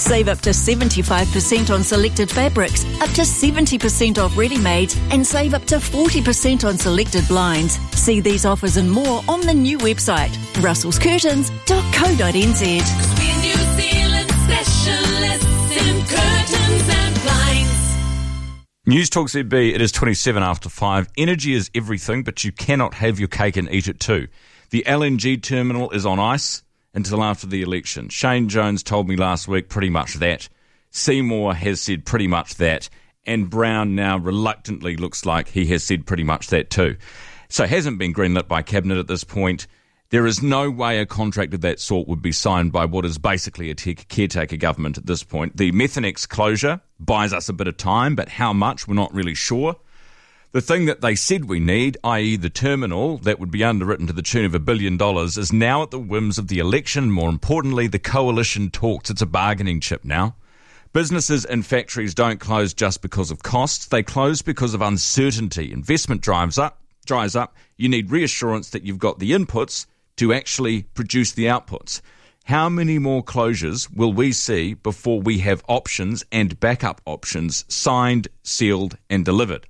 Save up to 75% on selected fabrics, up to 70% off ready-mades, and save up to 40% on selected blinds. See these offers and more on the new website, russellscurtains.co.nz. We're New Zealand specialists in curtains and blinds. News Talk ZB, it is 27 after 5. Energy is everything, but you cannot have your cake and eat it too. The LNG terminal is on ice until after the election. Shane Jones told me last week pretty much that. Seymour has said pretty much that. And Brown now reluctantly looks like he has said pretty much that too. So it hasn't been greenlit by Cabinet at this point. There is no way a contract of that sort would be signed by what is basically a caretaker government at this point. The Methanex closure buys us a bit of time, but how much, we're not really sure. The thing that they said we need, i.e. the terminal that would be underwritten to the tune of $1 billion, is now at the whims of the election. More importantly, the coalition talks. It's a bargaining chip now. Businesses and factories don't close just because of costs. They close because of uncertainty. Investment dries up. You need reassurance that you've got the inputs to actually produce the outputs. How many more closures will we see before we have options and backup options signed, sealed and delivered?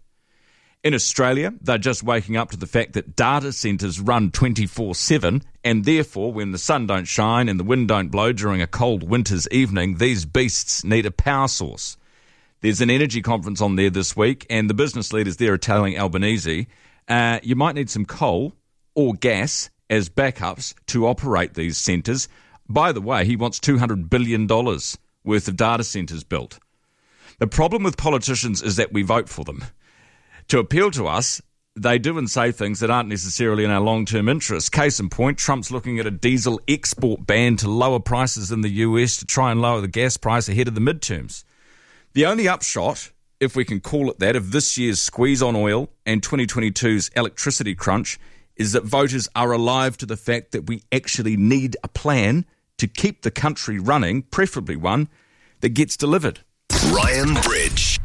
In Australia, they're just waking up to the fact that data centres run 24/7, and therefore when the sun don't shine and the wind don't blow during a cold winter's evening, these beasts need a power source. There's an energy conference on there this week, and the business leaders there are telling Albanese, you might need some coal or gas as backups to operate these centres. By the way, he wants $200 billion worth of data centres built. The problem with politicians is that we vote for them. To appeal to us, they do and say things that aren't necessarily in our long-term interests. Case in point, Trump's looking at a diesel export ban to lower prices in the US to try and lower the gas price ahead of the midterms. The only upshot, if we can call it that, of this year's squeeze on oil and 2022's electricity crunch is that voters are alive to the fact that we actually need a plan to keep the country running, preferably one that gets delivered. Ryan Bridge.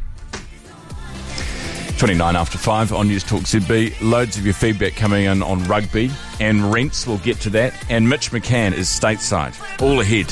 29 after 5 on News Talk ZB. Loads of your feedback coming in on rugby and rents. We'll get to that. And Mitch McCann is stateside. All ahead.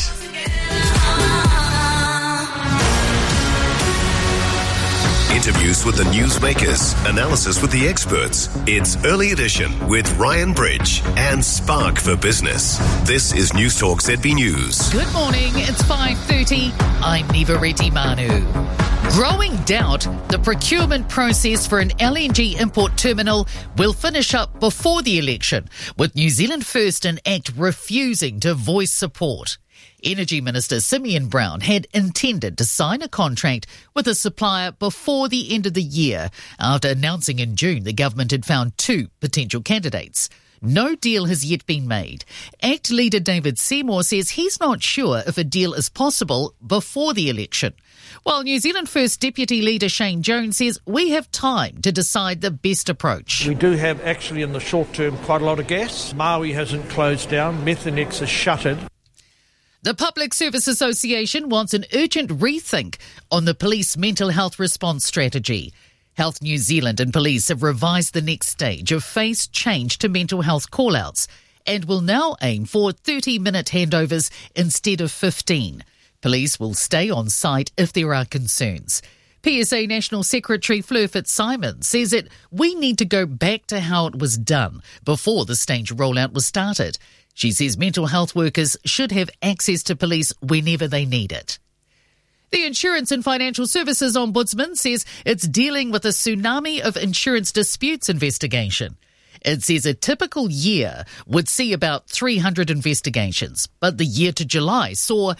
Interviews with the newsmakers, analysis with the experts. It's Early Edition with Ryan Bridge and Spark for Business. This is News Talk ZB News. Good morning, it's 5:30. I'm Niva Reddy Manu. Growing doubt the procurement process for an LNG import terminal will finish up before the election, with New Zealand First and ACT refusing to voice support. Energy Minister Simeon Brown had intended to sign a contract with a supplier before the end of the year, after announcing in June the government had found 2 potential candidates. No deal has yet been made. ACT leader David Seymour says he's not sure if a deal is possible before the election, while New Zealand First Deputy Leader Shane Jones says we have time to decide the best approach. We do have actually in the short term quite a lot of gas. Maui hasn't closed down, Methanex is shuttered. The Public Service Association wants an urgent rethink on the police mental health response strategy. Health New Zealand and police have revised the next stage of phased change to mental health call-outs and will now aim for 30-minute handovers instead of 15. Police will stay on site if there are concerns. PSA National Secretary Fleur Fitzsimon says that we need to go back to how it was done before the stage rollout was started. She says mental health workers should have access to police whenever they need it. The Insurance and Financial Services Ombudsman says it's dealing with a tsunami of insurance disputes investigation. It says a typical year would see about 300 investigations, but the year to July saw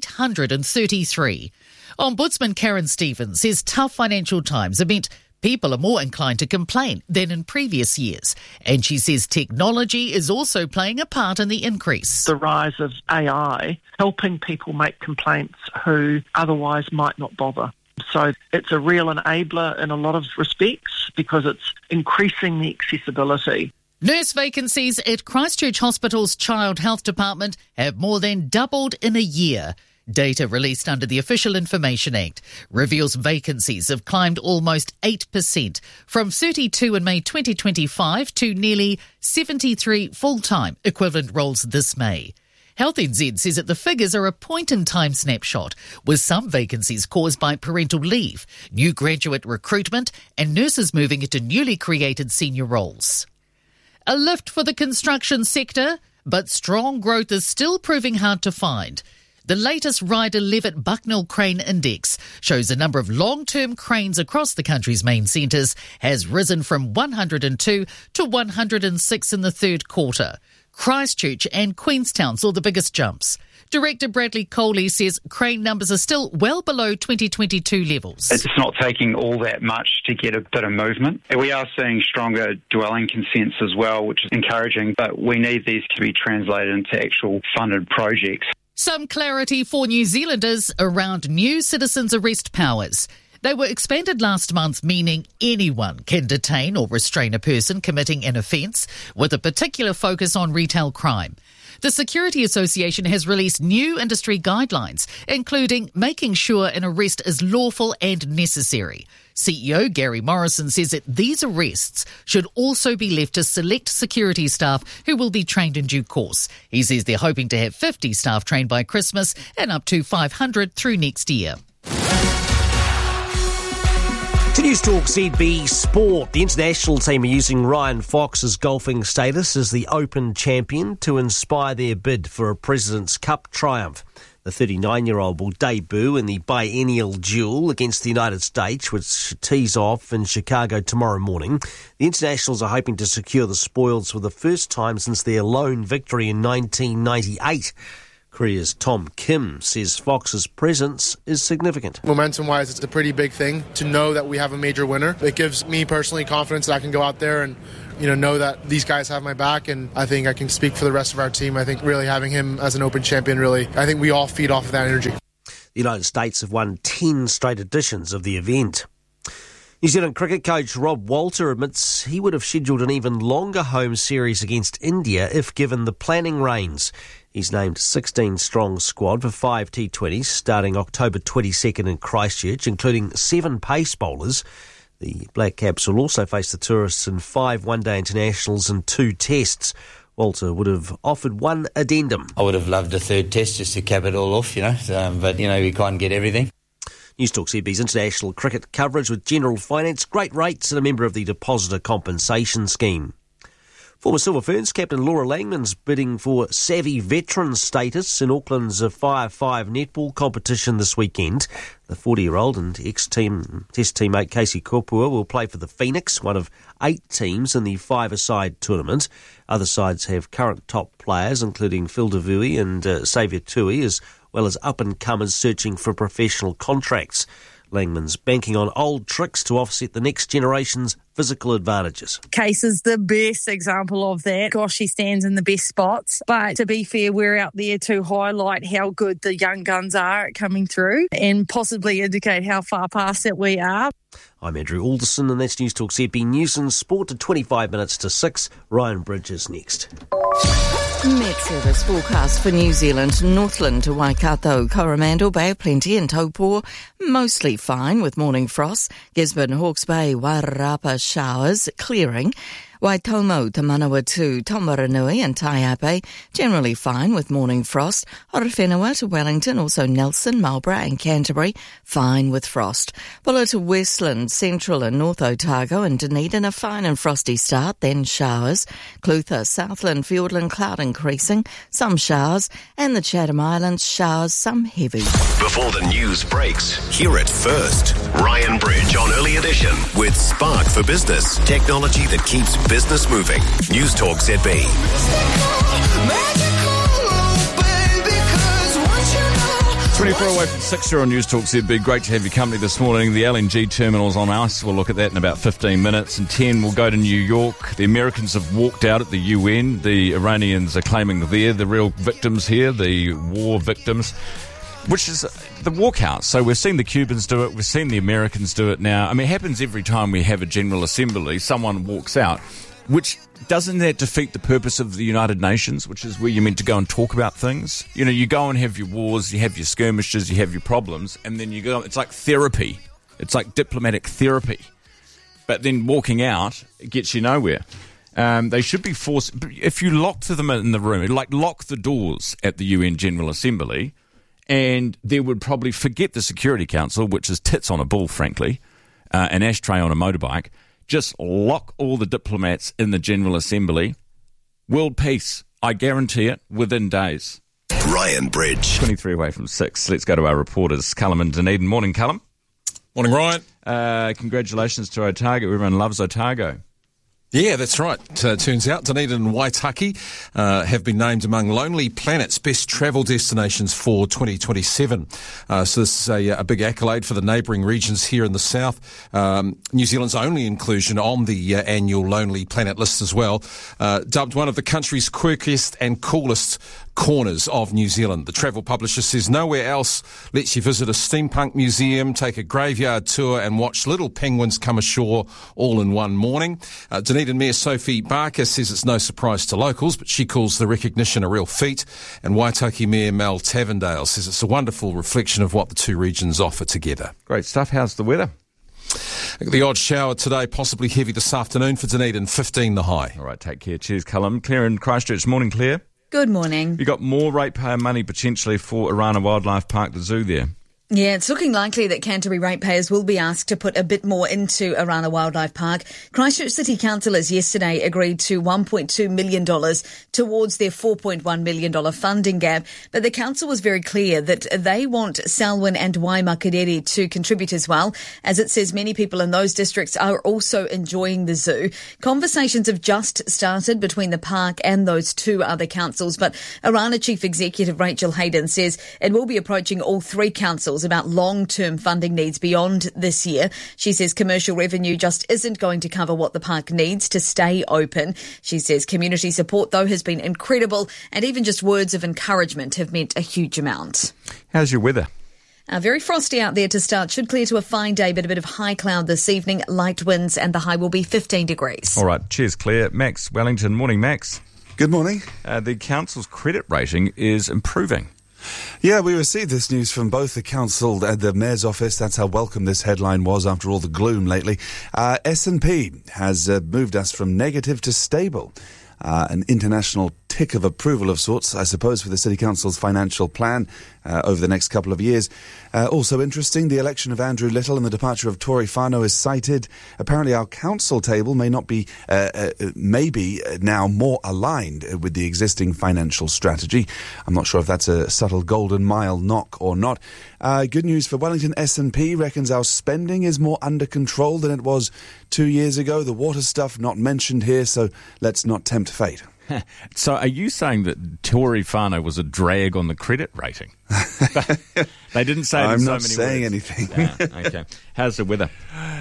833. Ombudsman Karen Stevens says tough financial times have meant people are more inclined to complain than in previous years. And she says technology is also playing a part in the increase. The rise of AI helping people make complaints who otherwise might not bother. So it's a real enabler in a lot of respects because it's increasing the accessibility. Nurse vacancies at Christchurch Hospital's Child Health Department have more than doubled in a year. Data released under the Official Information Act reveals vacancies have climbed almost 8%, from 32 in May 2025 to nearly 73 full-time equivalent roles this May. Health NZ says that the figures are a point-in-time snapshot, with some vacancies caused by parental leave, new graduate recruitment and nurses moving into newly created senior roles. A lift for the construction sector, but strong growth is still proving hard to find. The latest Ryder Levitt Bucknell Crane Index shows the number of long-term cranes across the country's main centres has risen from 102 to 106 in the third quarter. Christchurch and Queenstown saw the biggest jumps. Director Bradley Coley says crane numbers are still well below 2022 levels. It's not taking all that much to get a bit of movement. We are seeing stronger dwelling consents as well, which is encouraging, but we need these to be translated into actual funded projects. Some clarity for New Zealanders around new citizens' arrest powers. They were expanded last month, meaning anyone can detain or restrain a person committing an offence, with a particular focus on retail crime. The Security Association has released new industry guidelines, including making sure an arrest is lawful and necessary. CEO Gary Morrison says that these arrests should also be left to select security staff who will be trained in due course. He says they're hoping to have 50 staff trained by Christmas and up to 500 through next year. To News Talk ZB Sport, the international team are using Ryan Fox's golfing status as the Open champion to inspire their bid for a President's Cup triumph. The 39-year-old will debut in the biennial duel against the United States, which tees off in Chicago tomorrow morning. The internationals are hoping to secure the spoils for the first time since their lone victory in 1998. Korea's Tom Kim says Fox's presence is significant. Momentum-wise, it's a pretty big thing to know that we have a major winner. It gives me personally confidence that I can go out there and know that these guys have my back, and I think I can speak for the rest of our team. I think really having him as an Open champion, I think we all feed off of that energy. The United States have won 10 straight editions of the event. New Zealand cricket coach Rob Walter admits he would have scheduled an even longer home series against India if given the planning reins. He's named 16-strong squad for 5 T20s starting October 22nd in Christchurch, including 7 pace bowlers. The Black Caps will also face the tourists in 5 one-day internationals and 2 tests. Walter would have offered one addendum. I would have loved a third test just to cap it all off, but we can't get everything. News Talk CB's international cricket coverage with General Finance, great rates and a member of the Depositor Compensation Scheme. Former Silver Ferns captain Laura Langman's bidding for Savvy Veteran status in Auckland's Fire 5 netball competition this weekend. The 40-year-old and ex-team Test teammate Casey Kopua will play for the Phoenix, one of 8 teams in the 5-a-side tournament. Other sides have current top players, including Phil DeVuey and Xavier Tui, as well as up-and-comers searching for professional contracts. Langman's banking on old tricks to offset the next generation's physical advantages. Case is the best example of that. Gosh, she stands in the best spots. But to be fair, we're out there to highlight how good the young guns are at coming through and possibly indicate how far past it we are. I'm Andrew Alderson, and that's News Talk ZB News and Sport at 25 minutes to 6. Ryan Bridge is next. Met Service forecast for New Zealand, Northland to Waikato, Coromandel, Bay of Plenty and Taupō, mostly fine with morning frost. Gisborne, Hawke's Bay, Wairarapa showers, clearing. Waitomo to Manawatu, Tomaranui and Taiape, generally fine with morning frost. Horowhenua to Wellington, also Nelson, Marlborough and Canterbury, fine with frost. Bulla to Westland, Central and North Otago and Dunedin, a fine and frosty start, then showers. Clutha, Southland, Fiordland, cloud increasing, some showers. And the Chatham Islands, showers, some heavy. Before the news breaks, hear it first. Ryan Bridge on Early Edition with Spark for Business, technology that keeps business moving. News Talk ZB. 24 away from 6 here on News Talk ZB. Great to have your company this morning. The LNG terminal's on ice. We'll look at that in about 15 minutes. And 10, we'll go to New York. The Americans have walked out at the UN. The Iranians are claiming they're the real victims here, the war victims, which is the walkout. So we've seen the Cubans do it. We've seen the Americans do it now. I mean, it happens every time we have a General Assembly. Someone walks out. Which, doesn't that defeat the purpose of the United Nations, which is where you're meant to go and talk about things? You go and have your wars, you have your skirmishes, you have your problems, and then you go, it's like therapy. It's like diplomatic therapy. But then walking out, it gets you nowhere. They should be forced. If you lock them in the room, like lock the doors at the UN General Assembly, and there would probably forget the Security Council, which is tits on a bull, frankly, an ashtray on a motorbike. Just lock all the diplomats in the General Assembly. World peace, I guarantee it, within days. Ryan Bridge. 23 away from 6. Let's go to our reporters, Callum and Dunedin. Morning, Callum. Morning, Ryan. Congratulations to Otago. Everyone loves Otago. Yeah, that's right. Turns out Dunedin and Waitaki have been named among Lonely Planet's best travel destinations for 2027. So this is a big accolade for the neighbouring regions here in the south. New Zealand's only inclusion on the annual Lonely Planet list as well. Dubbed one of the country's quirkiest and coolest corners of New Zealand. The travel publisher says nowhere else lets you visit a steampunk museum, take a graveyard tour and watch little penguins come ashore all in one morning. Dunedin Mayor Sophie Barker says it's no surprise to locals, but she calls the recognition a real feat. And Waitaki Mayor Mel Tavendale says it's a wonderful reflection of what the two regions offer together. Great stuff. How's the weather? The odd shower today, possibly heavy this afternoon for Dunedin, 15 the high. All right, take care. Cheers, Callum. Claire in Christchurch. Morning, Claire. Good morning. You got more ratepayer money potentially for Arana Wildlife Park, the zoo there. Yeah, it's looking likely that Canterbury ratepayers will be asked to put a bit more into Arana Wildlife Park. Christchurch City councillors yesterday agreed to $1.2 million towards their $4.1 million funding gap. But the council was very clear that they want Selwyn and Waimakariri to contribute as well, as it says many people in those districts are also enjoying the zoo. Conversations have just started between the park and those two other councils, but Arana Chief Executive Rachel Hayden says it will be approaching all three councils about long-term funding needs beyond this year. She says commercial revenue just isn't going to cover what the park needs to stay open. She says community support, though, has been incredible, and even just words of encouragement have meant a huge amount. How's your weather? Very frosty out there to start. Should clear to a fine day, but a bit of high cloud this evening, light winds, and the high will be 15 degrees. All right, cheers, Claire. Max Wellington. Morning, Max. Good morning. The council's credit rating is improving. Yeah, we received this news from both the council and the mayor's office. That's how welcome this headline was after all the gloom lately. S&P has moved us from negative to stable. An international tick of approval of sorts, I suppose, for the City Council's financial plan over the next couple of years. Also interesting, the election of Andrew Little and the departure of Tory Whānau is cited. Apparently our council table may not be, maybe now more aligned with the existing financial strategy. I'm not sure if that's a subtle golden mile knock or not. Good news for Wellington. S&P reckons our spending is more under control than it was 2 years ago. The water stuff not mentioned here, so let's not tempt fate. So are you saying that Tory Whānau was a drag on the credit rating? They didn't say it in I'm so not many saying words. anything. Okay. How's the weather?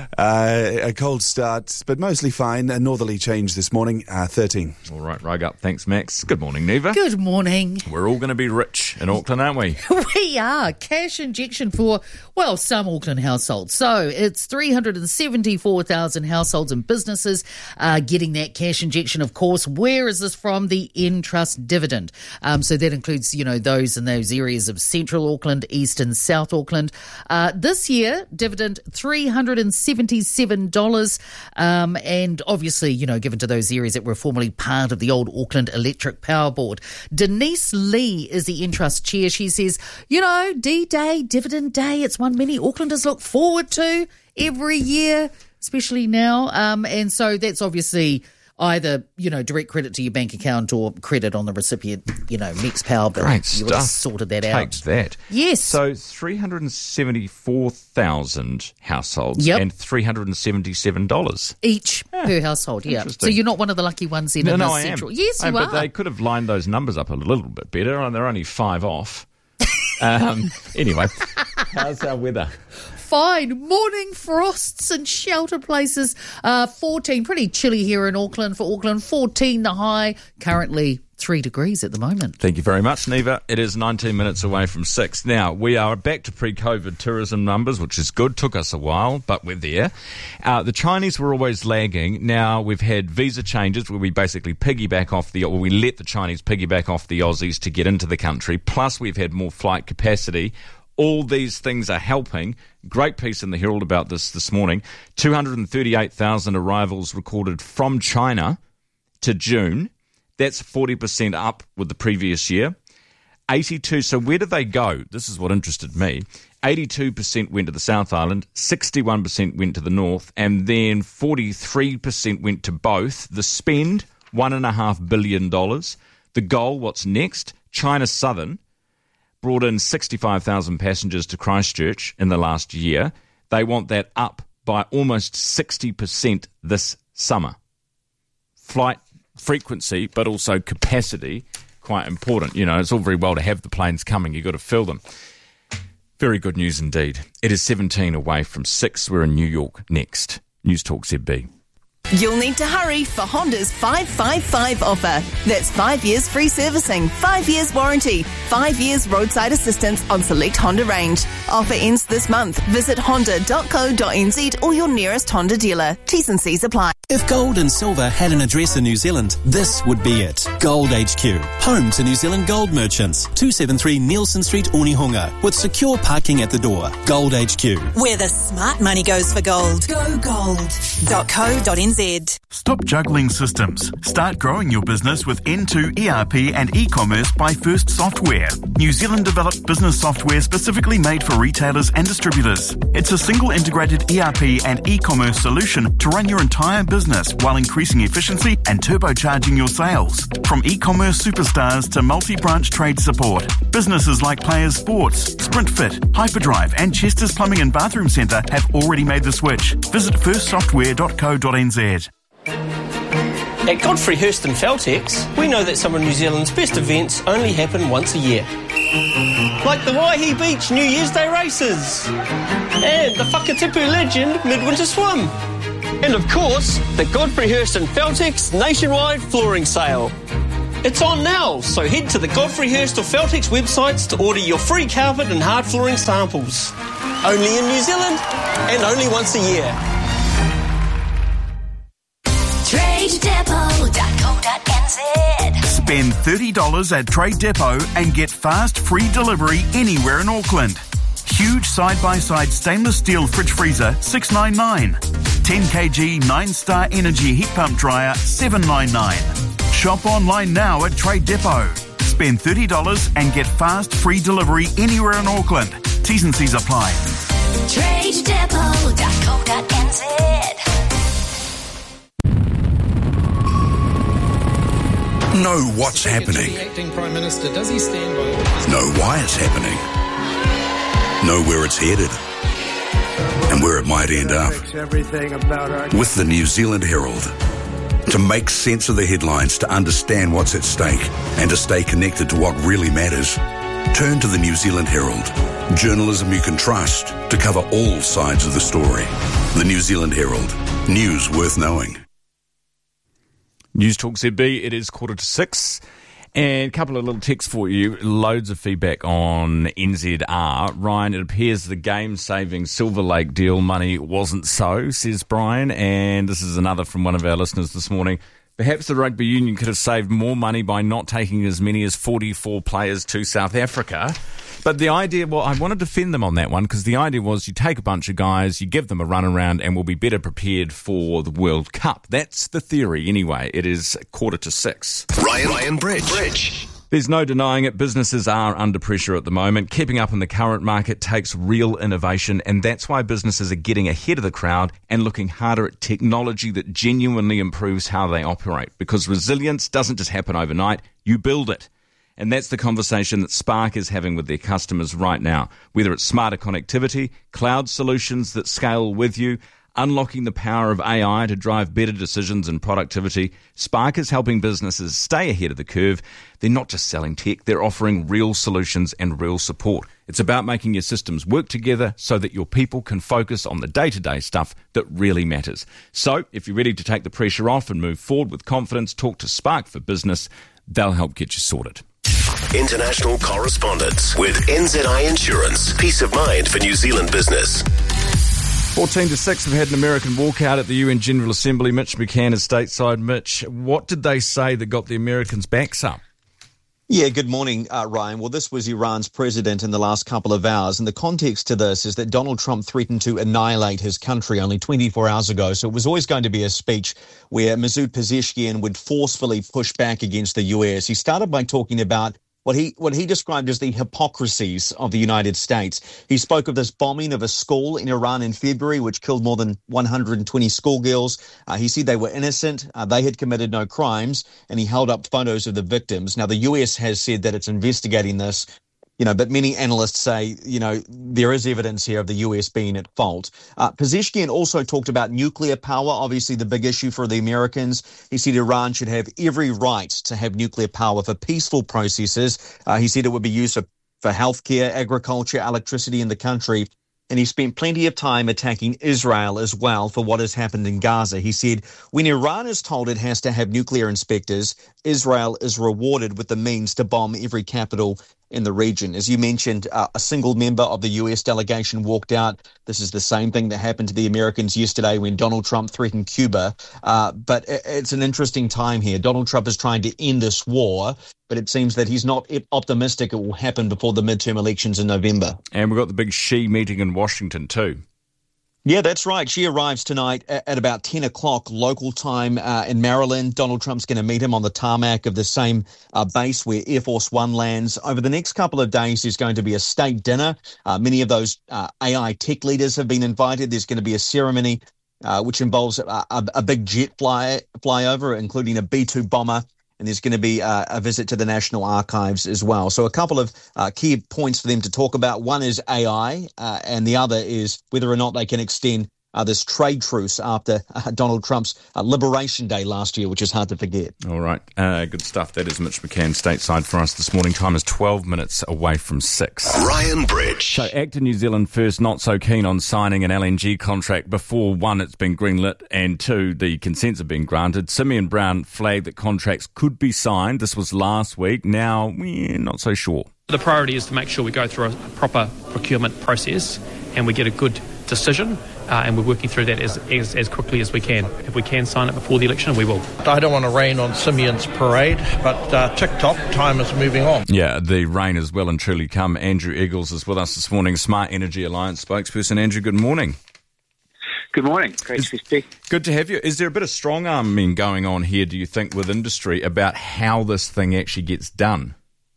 A cold start, but mostly fine. A northerly change this morning, 13. All right, rug up. Thanks, Max. Good morning, Neva. Good morning. We're all going to be rich in Auckland, aren't we? We are. Cash injection for, well, some Auckland households. So it's 374,000 households and businesses getting that cash injection, of course. Where is this from? The Entrust dividend. So that includes, those in those areas of Central Auckland, East and South Auckland. This year, dividend $377. And obviously, given to those areas that were formerly part of the old Auckland Electric Power Board. Denise Lee is the Entrust chair. She says, D-Day, Dividend Day, it's one many Aucklanders look forward to every year, especially now. And so that's obviously either, direct credit to your bank account or credit on the recipient, next power bill. Great you stuff. would have sorted that out. Take that. Yes. So 374,000 households and $377. Each per household, yeah. So Interesting. you're not one of the lucky ones in the central. I am. Yes, you are. But they could have lined those numbers up a little bit better, and they're only 5 off. Anyway, how's our weather? Fine. Morning frosts and shelter places. 14, pretty chilly here in Auckland. For Auckland, 14 the high. Currently 3 degrees at the moment. Thank you very much, Neva. It is 19 minutes away from 6. Now, we are back to pre-COVID tourism numbers, which is good. Took us a while, but we're there. The Chinese were always lagging. Now, we've had visa changes where we basically we let the Chinese piggyback off the Aussies to get into the country. Plus, we've had more flight capacity. All these things are helping. Great piece in the Herald about this morning. 238,000 arrivals recorded from China to June. That's 40% up with the previous year. 82, so where did they go? This is what interested me. 82% went to the South Island, 61% went to the North, and then 43% went to both. The spend, $1.5 billion. The goal, what's next? China Southern brought in 65,000 passengers to Christchurch in the last year. They want that up by almost 60% this summer. Flight frequency, but also capacity, quite important. You know, it's all very well to have the planes coming. You've got to fill them. Very good news indeed. It is 17 away from 6. We're in New York next. News Talk ZB. You'll need to hurry for Honda's 555 offer. That's 5 years free servicing, 5 years warranty, 5 years roadside assistance on select Honda range. Offer ends this month. Visit honda.co.nz or your nearest Honda dealer. T's and C's apply. If gold and silver had an address in New Zealand, this would be it. Gold HQ, home to New Zealand gold merchants. 273 Nielsen Street, Onehunga, with secure parking at the door. Gold HQ. Where the smart money goes for gold. Go gold.co.nz. Stop juggling systems. Start growing your business with N2 ERP and e-commerce by First Software. New Zealand developed business software specifically made for retailers and distributors. It's a single integrated ERP and e-commerce solution to run your entire business while increasing efficiency and turbocharging your sales. From e-commerce superstars to multi-branch trade support, businesses like Players Sports, SprintFit, Hyperdrive and Chester's Plumbing and Bathroom Centre have already made the switch. Visit firstsoftware.co.nz. At Godfrey Hirst and Feltex, we know that some of New Zealand's best events only happen once a year. Like the Waihi Beach New Year's Day races, and the Whakatipu Legend Midwinter Swim. And of course, the Godfrey Hirst and Feltex nationwide flooring sale. It's on now, so head to the Godfrey Hirst or Feltex websites to order your free carpet and hard flooring samples. Only in New Zealand, and only once a year. TradeDepot.co.nz. Spend $30 at Trade Depot and get fast free delivery anywhere in Auckland. Huge side-by-side stainless steel fridge freezer, $699. 10 kg 9-star energy heat pump dryer, $799. Shop online now at Trade Depot. Spend $30 and get fast free delivery anywhere in Auckland. T's and C's apply. TradeDepot.co.nz. Know what's happening. The acting Prime Minister, does he stand by? Know why it's happening. Know where it's headed. And where it might end up. With the New Zealand Herald. To make sense of the headlines, to understand what's at stake, and to stay connected to what really matters, turn to the New Zealand Herald. Journalism you can trust to cover all sides of the story. The New Zealand Herald. News worth knowing. News Talk ZB, it is 5:45. And a couple of little texts for you. Loads of feedback on NZR. Ryan, it appears the game-saving Silver Lake deal money wasn't so, says Brian. And this is another from one of our listeners this morning. Perhaps the rugby union could have saved more money by not taking as many as 44 players to South Africa. But the idea, well, I want to defend them on that one, because the idea was you take a bunch of guys, you give them a run around, and we'll be better prepared for the World Cup. That's the theory anyway. It is 5:45. Ryan Bridge. There's no denying it. Businesses are under pressure at the moment. Keeping up in the current market takes real innovation, and that's why businesses are getting ahead of the crowd and looking harder at technology that genuinely improves how they operate. Because resilience doesn't just happen overnight, you build it. And that's the conversation that Spark is having with their customers right now. Whether it's smarter connectivity, cloud solutions that scale with you, unlocking the power of AI to drive better decisions and productivity, Spark is helping businesses stay ahead of the curve. They're not just selling tech, they're offering real solutions and real support. It's about making your systems work together so that your people can focus on the day-to-day stuff that really matters. So, if you're ready to take the pressure off and move forward with confidence, talk to Spark for Business. They'll help get you sorted. International correspondence with NZI Insurance. Peace of mind for New Zealand business. 5:14. We've had an American walkout at the UN General Assembly. Mitch McCann is stateside. Mitch, what did they say that got the Americans' backs up? Yeah, good morning, Ryan. Well, this was Iran's president in the last couple of hours, and the context to this is that Donald Trump threatened to annihilate his country only 24 hours ago, so it was always going to be a speech where Masoud Pezeshkian would forcefully push back against the US. He started by talking about what he described as the hypocrisies of the United States. He spoke of this bombing of a school in Iran in February, which killed more than 120 schoolgirls. He said they were innocent, they had committed no crimes, and he held up photos of the victims. Now, the US has said that it's investigating this, but many analysts say, there is evidence here of the US being at fault. Pezeshkian also talked about nuclear power, obviously the big issue for the Americans. He said Iran should have every right to have nuclear power for peaceful processes. He said it would be used for healthcare, agriculture, electricity in the country. And he spent plenty of time attacking Israel as well for what has happened in Gaza. He said, when Iran is told it has to have nuclear inspectors, Israel is rewarded with the means to bomb every capital in the region. As you mentioned, a single member of the US delegation walked out. This is the same thing that happened to the Americans yesterday when Donald Trump threatened Cuba. But it's an interesting time here. Donald Trump is trying to end this war, but it seems that he's not optimistic it will happen before the midterm elections in November. And we've got the big Xi meeting in Washington too. Yeah, that's right. She arrives tonight at about 10 o'clock local time in Maryland. Donald Trump's going to meet him on the tarmac of the same base where Air Force One lands. Over the next couple of days, there's going to be a state dinner. Many of those AI tech leaders have been invited. There's going to be a ceremony which involves a big jet flyover, including a B-2 bomber. And there's going to be a visit to the National Archives as well. So a couple of key points for them to talk about. One is AI, and the other is whether or not they can extend this trade truce after Donald Trump's Liberation Day last year, which is hard to forget. All right. Good stuff. That is Mitch McCann stateside for us this morning. Time is 12 minutes away from 6. Ryan Bridge. So ACTA New Zealand first not so keen on signing an LNG contract before, 1, it's been greenlit, and 2, the consents have been granted. Simeon Brown flagged that contracts could be signed. This was last week. Now, we're not so sure. The priority is to make sure we go through a proper procurement process and we get a good decision, and we're working through that as quickly as we can. If we can sign it before the election, we will. I don't want to rain on Simeon's parade, but tick-tock, time is moving on. Yeah, the rain has well and truly come. Andrew Eagles is with us this morning, Smart Energy Alliance spokesperson. Andrew, good morning. Good morning. Great to speak. Good to have you. Is there a bit of strong-arming going on here, do you think, with industry about how this thing actually gets done?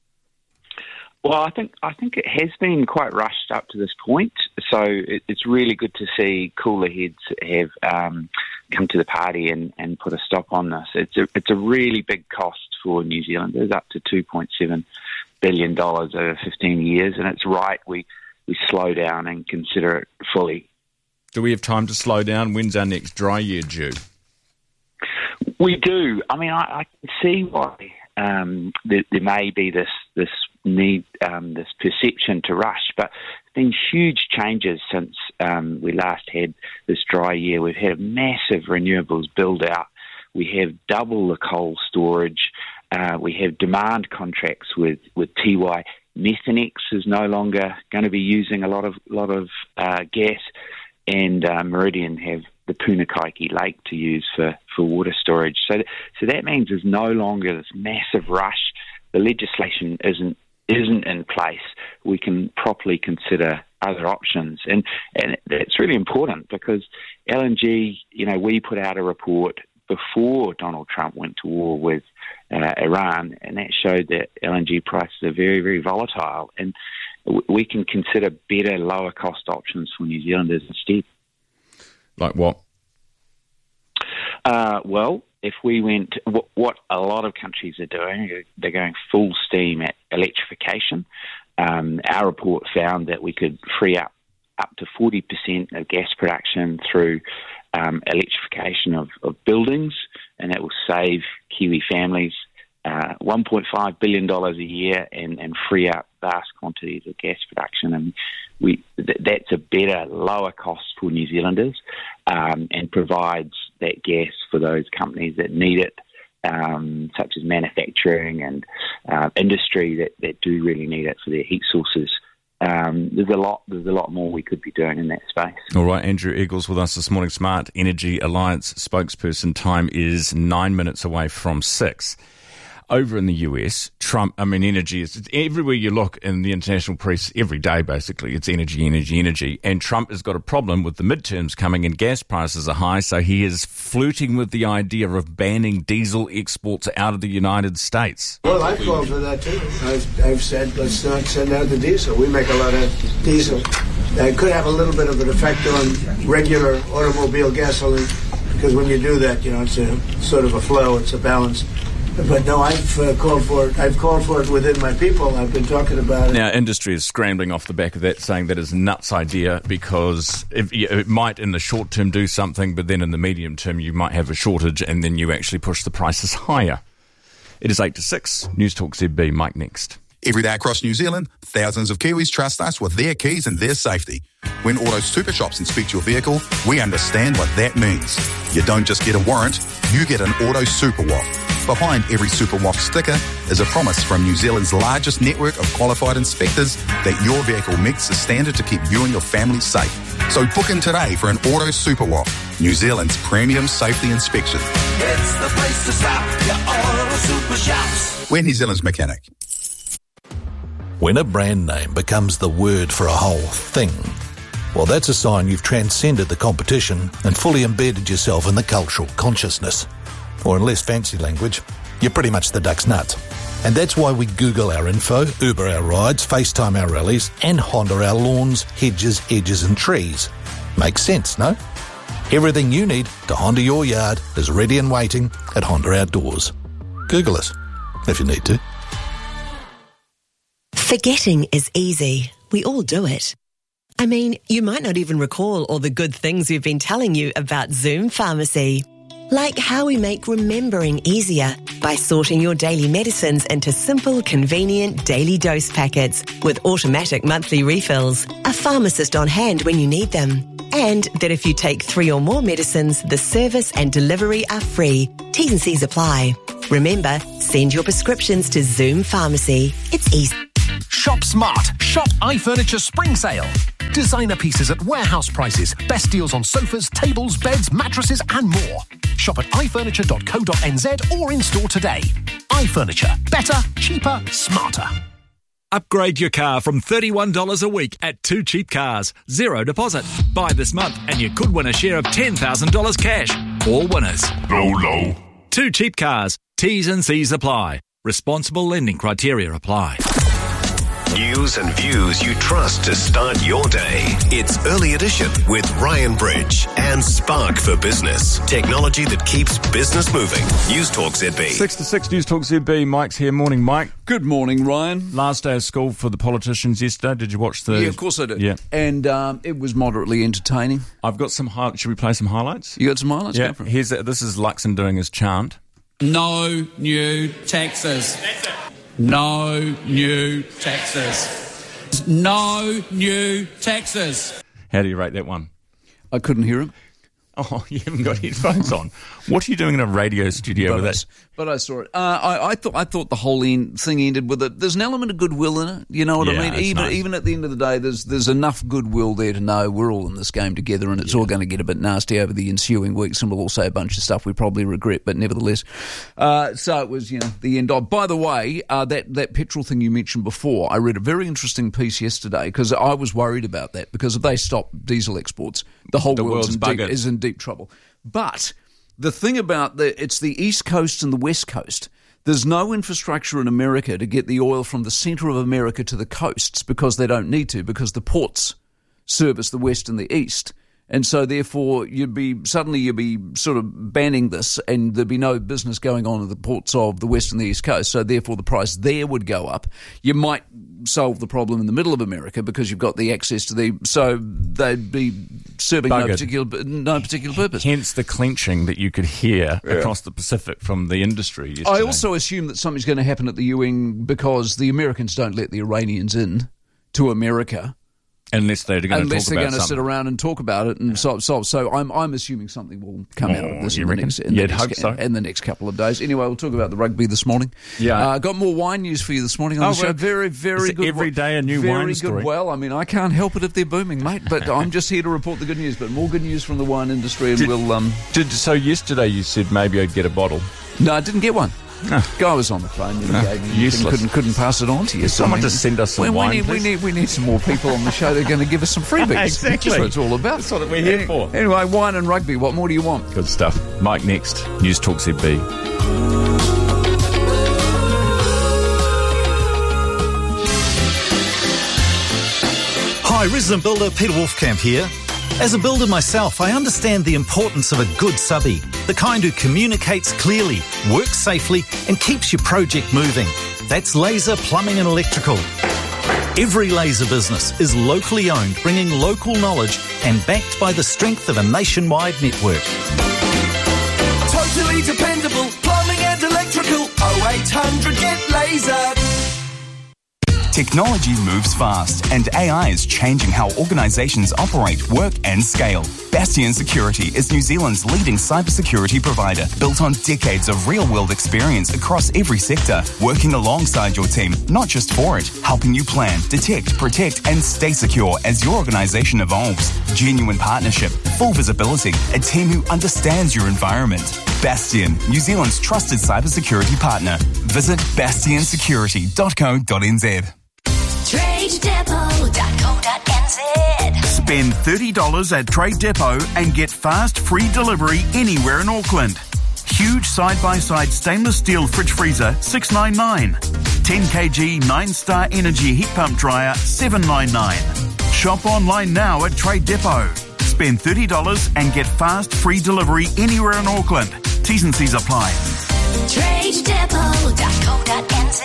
Well, I think it has been quite rushed up to this point. So it's really good to see cooler heads have come to the party and put a stop on this. It's a really big cost for New Zealanders, up to $2.7 billion over 15 years, and it's right we slow down and consider it fully. Do we have time to slow down? When's our next dry year due? We do. I mean, I can see why there may be this need, this perception to rush, but there's been huge changes since we last had this dry year. We've had a massive renewables build out. We have double the coal storage. We have demand contracts with Tiwai. Methanex is no longer going to be using a lot of gas, and Meridian have the Punakaiki Lake to use for water storage. So that means there's no longer this massive rush. The legislation isn't in place. We can properly consider other options, and that's really important because LNG. We put out a report before Donald Trump went to war with Iran, and that showed that LNG prices are very, very volatile, and we can consider better, lower cost options for New Zealanders instead. Like what? Well, if we went, what a lot of countries are doing, they're going full steam at electrification. Our report found that we could free up to 40% of gas production through electrification of buildings, and that will save Kiwi families $1.5 billion a year and free up vast quantities of gas production. And that's a better, lower cost for New Zealanders and provides that gas for those companies that need it, such as manufacturing and industry that do really need it for their heat sources. There's a lot more we could be doing in that space. All right, Andrew Eagles with us this morning, Smart Energy Alliance spokesperson. Time is 9 minutes away from 6. over in the US, Trump, energy is everywhere you look in the international press every day, basically. It's energy, energy, energy. And Trump has got a problem with the midterms coming and gas prices are high, so he is flirting with the idea of banning diesel exports out of the United States. Well, I've called for that too. I've said, let's not send out the diesel. We make a lot of diesel. It could have a little bit of an effect on regular automobile gasoline, because when you do that, it's a sort of a flow, it's a balance. But no, I've called for it. I've called for it within my people. I've been talking about it. Now, industry is scrambling off the back of that, saying that is a nuts idea because it might in the short term do something, but then in the medium term you might have a shortage and then you actually push the prices higher. It is 8 to 6. News Talk ZB. Mike next. Every day across New Zealand, thousands of Kiwis trust us with their keys and their safety. When Auto Super Shops inspect your vehicle, we understand what that means. You don't just get a warrant, you get an Auto Super Walk. Behind every Super Walk sticker is a promise from New Zealand's largest network of qualified inspectors that your vehicle meets the standard to keep you and your family safe. So book in today for an Auto Super Walk, New Zealand's premium safety inspection. It's the place to stop, your Auto Super Shops. We're New Zealand's mechanic. When a brand name becomes the word for a whole thing, well, that's a sign you've transcended the competition and fully embedded yourself in the cultural consciousness. Or in less fancy language, you're pretty much the duck's nut. And that's why we Google our info, Uber our rides, FaceTime our rallies, and Honda our lawns, hedges, edges and trees. Makes sense, no? Everything you need to Honda your yard is ready and waiting at Honda Outdoors. Google us, if you need to. Forgetting is easy. We all do it. I mean, you might not even recall all the good things we've been telling you about Zoom Pharmacy. Like how we make remembering easier by sorting your daily medicines into simple, convenient daily dose packets with automatic monthly refills, a pharmacist on hand when you need them. And that if you take 3 or more medicines, the service and delivery are free. T's and C's apply. Remember, send your prescriptions to Zoom Pharmacy. It's easy. Shop smart. Shop iFurniture Spring Sale. Designer pieces at warehouse prices. Best deals on sofas, tables, beds, mattresses and more. Shop at ifurniture.co.nz or in store today. iFurniture. Better, cheaper, smarter. Upgrade your car from $31 a week at 2 Cheap Cars. Zero deposit. Buy this month and you could win a share of $10,000 cash. All winners. Low. 2 Cheap Cars. T's and C's apply. Responsible lending criteria apply. News and views you trust to start your day. It's Early Edition with Ryan Bridge and Spark for Business. Technology that keeps business moving. News Talk ZB. 6 to 6 News Talk ZB. Mike's here. Morning, Mike. Good morning, Ryan. Last day of school for the politicians yesterday. Did you watch the... Yeah, of course I did. Yeah. And it was moderately entertaining. I've got some highlights. Should we play some highlights? You got some highlights? Yeah. Go for it. This is Luxon doing his chant. No new taxes. No new taxes. No new taxes. How do you rate that one? I couldn't hear him. Oh, you haven't got headphones on. What are you doing in a radio studio with that? But I saw it. I thought the whole thing ended with it. There's an element of goodwill in it. You know what I mean? Even at the end of the day, there's enough goodwill there to know we're all in this game together, and it's all going to get a bit nasty over the ensuing weeks, and we'll all say a bunch of stuff we probably regret, but nevertheless. So it was, the end of. By the way, that petrol thing you mentioned before, I read a very interesting piece yesterday because I was worried about that because if they stop diesel exports, the whole world is in deep trouble. But the thing about it's the East Coast and the West Coast. There's no infrastructure in America to get the oil from the centre of America to the coasts because they don't need to, because the ports service the West and the East. And so, therefore, you'd be sort of banning this, and there'd be no business going on at the ports of the West and the East Coast. So, therefore, the price there would go up. You might solve the problem in the middle of America because you've got the access to so they'd be serving no particular purpose. Hence the clenching that you could hear across the Pacific from the industry yesterday. I also assume that something's going to happen at the UN because the Americans don't let the Iranians in to America. Unless they're going to sit around and talk about it and solve. So I'm assuming something will come out of this in the next couple of days. Anyway, we'll talk about the rugby this morning. Yeah, got more wine news for you this morning on the show. Very, very good. Every day a new wine story. Very good. Well, I mean, I can't help it if they're booming, mate. But I'm just here to report the good news. But more good news from the wine industry, and So yesterday you said maybe I'd get a bottle. No, I didn't get one. Guy was on the phone. Useless. Couldn't pass it on to you. Someone just send us some wine, we need some more people on the show that are going to give us some freebies. Exactly. That's what it's all about. That's what we're here for. Anyway, wine and rugby. What more do you want? Good stuff. Mike next. News Talk ZB. Hi, resident builder Peter Wolfcamp here. As a builder myself, I understand the importance of a good subby, the kind who communicates clearly, works safely, and keeps your project moving. That's Laser Plumbing and Electrical. Every laser business is locally owned, bringing local knowledge and backed by the strength of a nationwide network. Totally dependable plumbing and electrical. 0800 get laser. Technology moves fast, and AI is changing how organisations operate, work and scale. Bastion Security is New Zealand's leading cybersecurity provider, built on decades of real-world experience across every sector, working alongside your team, not just for it, helping you plan, detect, protect and stay secure as your organisation evolves. Genuine partnership, full visibility, a team who understands your environment. Bastion, New Zealand's trusted cybersecurity partner. Visit bastionsecurity.co.nz. TradeDepot.co.nz. Spend $30 at Trade Depot and get fast, free delivery anywhere in Auckland. Huge side-by-side stainless steel fridge freezer, $699. 10 kg 9-star energy heat pump dryer, $799. Shop online now at Trade Depot. Spend $30 and get fast, free delivery anywhere in Auckland. T's and C's apply. TradeDepot.co.nz.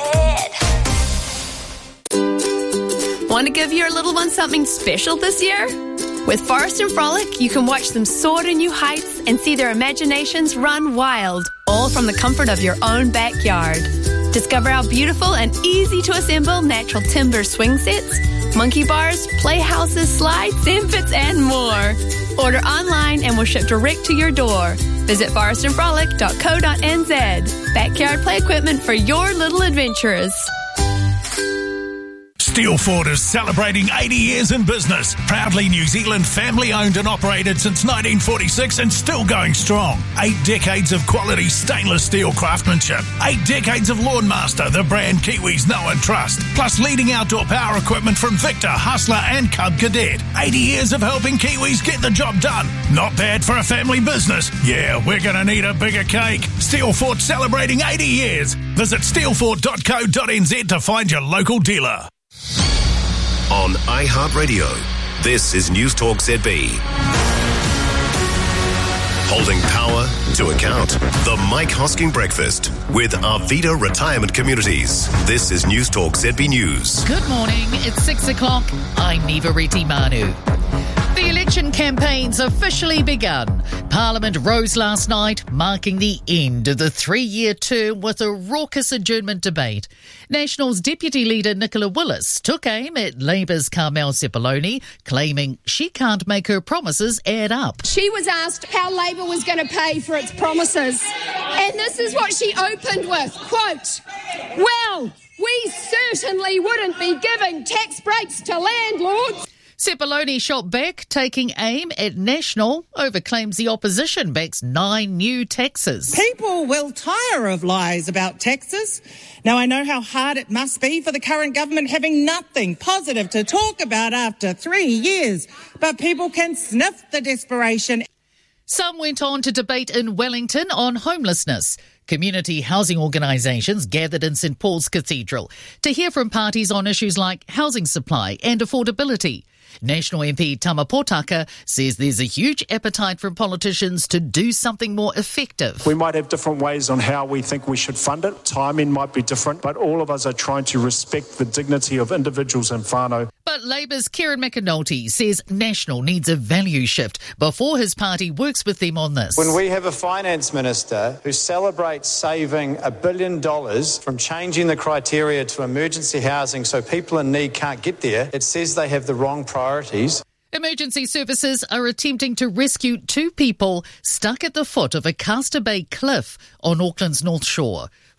Want to give your little one something special this year? With Forest and Frolic, you can watch them soar to new heights and see their imaginations run wild, all from the comfort of your own backyard. Discover our beautiful and easy-to-assemble natural timber swing sets, monkey bars, playhouses, slides, sandpits, and more. Order online and we'll ship direct to your door. Visit forestandfrolic.co.nz. Backyard play equipment for your little adventurers. Steelfort is celebrating 80 years in business. Proudly New Zealand family owned and operated since 1946 and still going strong. 8 decades of quality stainless steel craftsmanship. 8 decades of Lawnmaster, the brand Kiwis know and trust. Plus leading outdoor power equipment from Victor, Hustler and Cub Cadet. 80 years of helping Kiwis get the job done. Not bad for a family business. Yeah, we're going to need a bigger cake. Steelfort celebrating 80 years. Visit steelfort.co.nz to find your local dealer. On iHeartRadio, this is News Talk ZB. Holding power to account. The Mike Hosking Breakfast with Arvida Retirement Communities. This is News Talk ZB News. Good morning. It's 6 o'clock. I'm Neva Reti Manu. The election campaign's officially begun. Parliament rose last night, marking the end of the 3-year term with a raucous adjournment debate. National's Deputy Leader Nicola Willis took aim at Labour's Carmel Cepoloni, claiming she can't make her promises add up. She was asked how Labour was going to pay for its promises, and this is what she opened with, quote, "Well, we certainly wouldn't be giving tax breaks to landlords." Cepoloni shot back, taking aim at National over claims the opposition backs 9 new taxes. People will tire of lies about taxes. Now, I know how hard it must be for the current government having nothing positive to talk about after 3 years, but people can sniff the desperation. Some went on to debate in Wellington on homelessness. Community housing organisations gathered in St Paul's Cathedral to hear from parties on issues like housing supply and affordability. National MP Tama Potaka says there's a huge appetite from politicians to do something more effective. We might have different ways on how we think we should fund it. Timing might be different, but all of us are trying to respect the dignity of individuals and whānau. But Labour's Kieran McAnulty says National needs a value shift before his party works with them on this. When we have a finance minister who celebrates saving $1 billion from changing the criteria to emergency housing so people in need can't get there, it says they have the wrong priorities. Emergency services are attempting to rescue 2 people stuck at the foot of a Castor Bay cliff on Auckland's North Shore.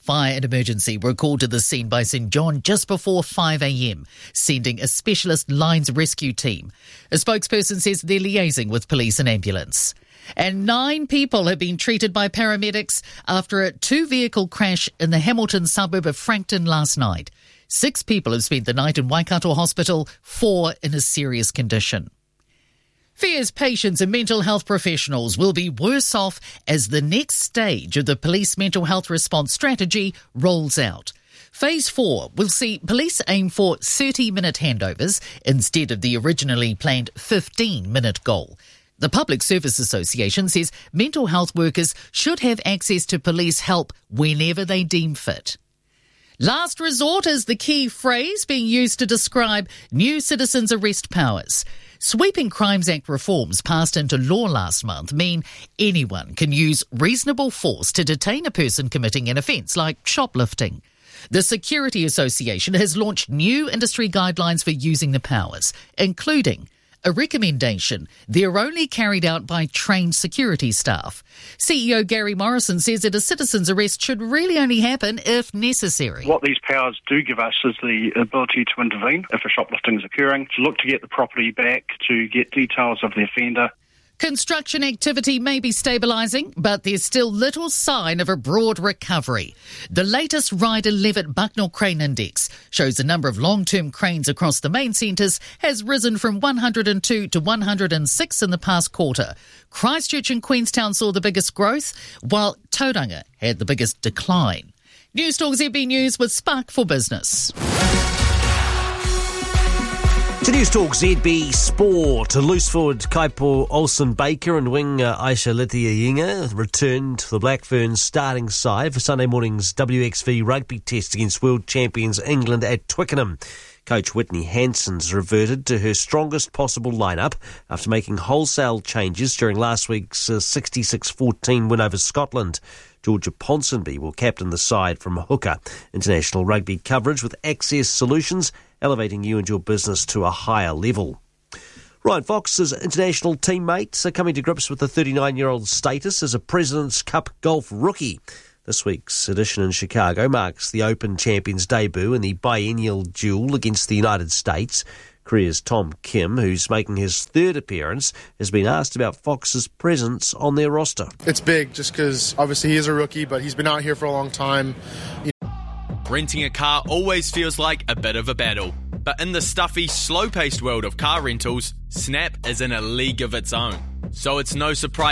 Fire and emergency were called to the scene by St John just before 5 a.m, sending a specialist lines rescue team. A spokesperson says they're liaising with police and ambulance. And 9 people have been treated by paramedics after a 2-vehicle crash in the Hamilton suburb of Frankton last night. 6 people have spent the night in Waikato Hospital, 4 in a serious condition. Fears patients and mental health professionals will be worse off as the next stage of the police mental health response strategy rolls out. Phase 4 will see police aim for 30-minute handovers instead of the originally planned 15-minute goal. The Public Service Association says mental health workers should have access to police help whenever they deem fit. Last resort is the key phrase being used to describe new citizens' arrest powers. Sweeping Crimes Act reforms passed into law last month mean anyone can use reasonable force to detain a person committing an offence like shoplifting. The Security Association has launched new industry guidelines for using the powers, including a recommendation they're only carried out by trained security staff. CEO Gary Morrison says that a citizen's arrest should really only happen if necessary. What these powers do give us is the ability to intervene if a shoplifting is occurring, to look to get the property back, to get details of the offender. Construction activity may be stabilising, but there's still little sign of a broad recovery. The latest Ryder Levitt Bucknell Crane Index shows the number of long-term cranes across the main centres has risen from 102 to 106 in the past quarter. Christchurch and Queenstown saw the biggest growth, while Tauranga had the biggest decline. News Talk ZB News with Spark for Business. To News Talk ZB Sport, loose forward Kaipo Olsen-Baker and wing Aisha Litiainga returned to the Black Ferns starting side for Sunday morning's WXV rugby test against world champions England at Twickenham. Coach Whitney Hanson's reverted to her strongest possible lineup after making wholesale changes during last week's 66-14 win over Scotland. Georgia Ponsonby will captain the side from hooker. International rugby coverage with Access Solutions, elevating you and your business to a higher level. Ryan Fox's international teammates are coming to grips with the 39-year-old's status as a President's Cup golf rookie. This week's edition in Chicago marks the Open Champions debut in the biennial duel against the United States. Korea's Tom Kim, who's making his third appearance, has been asked about Fox's presence on their roster. It's big just because obviously he is a rookie, but he's been out here for a long time. Renting a car always feels like a bit of a battle. But in the stuffy, slow-paced world of car rentals, Snap is in a league of its own. So it's no surprise